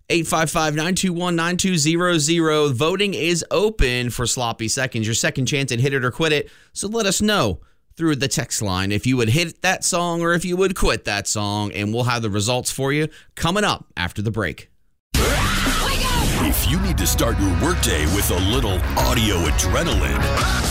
855-921-9200. Voting is open for Sloppy Seconds, your second chance at Hit It or Quit It. So let us know through the text line if you would hit that song or if you would quit that song, and we'll have the results for you coming up after the break. If you need to start your workday with a little audio adrenaline,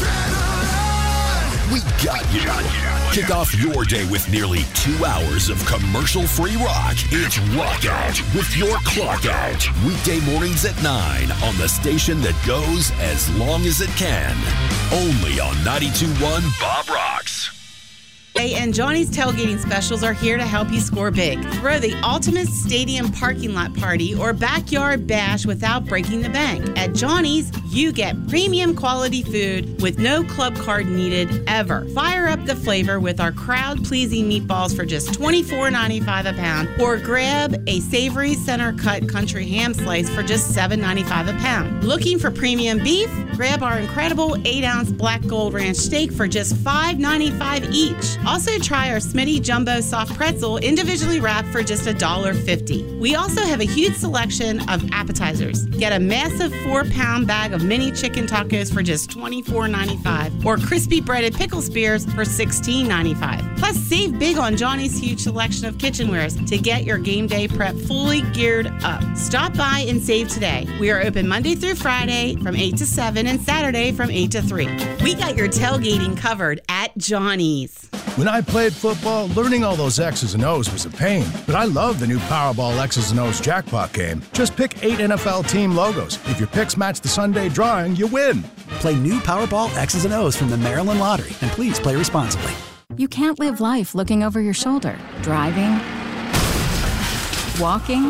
we got you. Kick off your day with nearly 2 hours of commercial-free rock. It's Rock Out with your Clock Out. Weekday mornings at 9 on the station that goes as long as it can. Only on 92.1 Bob Rocks. And Johnny's tailgating specials are here to help you score big. Throw the ultimate stadium parking lot party or backyard bash without breaking the bank. At Johnny's, you get premium quality food with no club card needed ever. Fire up the flavor with our crowd-pleasing meatballs for just $24.95 a pound, or grab a savory center-cut country ham slice for just $7.95 a pound. Looking for premium beef? Grab our incredible 8-ounce Black Gold Ranch steak for just $5.95 each. Also try our Smitty Jumbo Soft Pretzel individually wrapped for just $1.50. We also have a huge selection of appetizers. Get a massive 4-pound bag of mini chicken tacos for just $24.95, or crispy breaded pickle spears for $16.95. Plus, save big on Johnny's huge selection of kitchenwares to get your game day prep fully geared up. Stop by and save today. We are open Monday through Friday from 8 to 7 and Saturday from 8 to 3. We got your tailgating covered at Johnny's. When I played football, learning all those X's and O's was a pain. But I love the new Powerball X's and O's jackpot game. Just pick 8 NFL team logos. If your picks match the Sunday drawing, you win. Play new Powerball X's and O's from the Maryland Lottery, and please play responsibly. You can't live life looking over your shoulder. Driving, walking,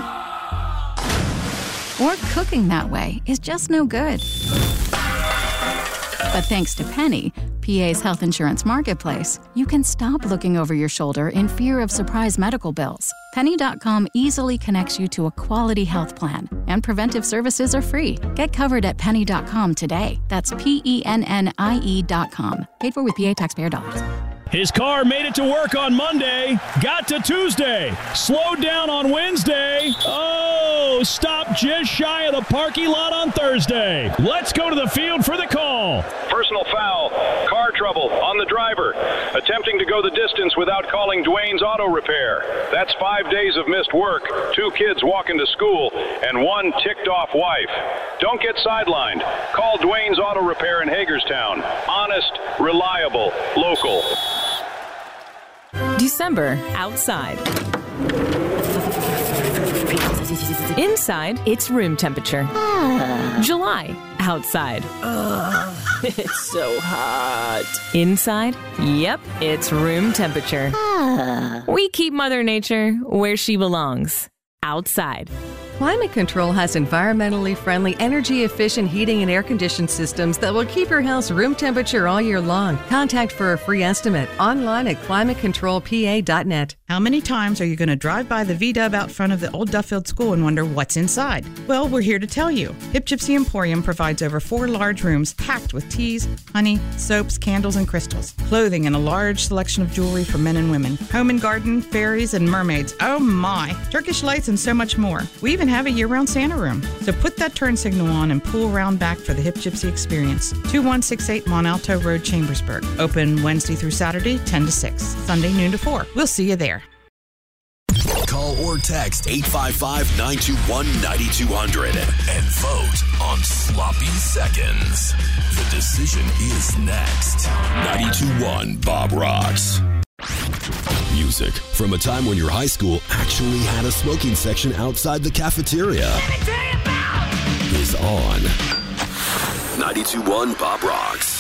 or cooking that way is just no good. But thanks to Penny, PA's health insurance marketplace, you can stop looking over your shoulder in fear of surprise medical bills. Penny.com easily connects you to a quality health plan, and preventive services are free. Get covered at Penny.com today. That's PENNIE.com. Paid for with PA taxpayer dollars. His car made it to work on Monday, got to Tuesday, slowed down on Wednesday. Oh, stopped just shy of the parking lot on Thursday. Let's go to the field for the call. Personal foul, car trouble on the driver, attempting to go the distance without calling Dwayne's Auto Repair. That's 5 days of missed work, 2 kids walking to school, and 1 ticked-off wife. Don't get sidelined. Call Dwayne's Auto Repair in Hagerstown. Honest, reliable, local. December, outside. Inside, it's room temperature. July, outside. It's so hot. Inside, yep, it's room temperature. We keep Mother Nature where she belongs, outside. Climate Control has environmentally friendly, energy-efficient heating and air conditioning systems that will keep your house room temperature all year long. Contact for a free estimate online at climatecontrolpa.net. How many times are you going to drive by the V-Dub out front of the old Duffield School and wonder what's inside? Well, we're here to tell you. Hip Gypsy Emporium provides over 4 large rooms packed with teas, honey, soaps, candles, and crystals. Clothing and a large selection of jewelry for men and women. Home and garden, fairies, and mermaids. Oh my! Turkish lights and so much more. We even have a year-round Santa room. So put that turn signal on and pull around back for the Hip Gypsy experience. 2168 Mont Alto Road, Chambersburg. Open Wednesday through Saturday, 10 to 6. Sunday, noon to 4. We'll see you there. Call or text 855-921-9200 and vote on Sloppy Seconds. The decision is next. 92.1 Bob Rocks. Music from a time when your high school actually had a smoking section outside the cafeteria is on 92.1 Bob Rocks.